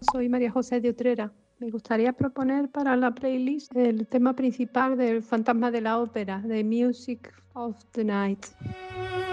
soy María José de Utrera. Me gustaría proponer para la playlist el tema principal del Fantasma de la Ópera, de Music of the Night.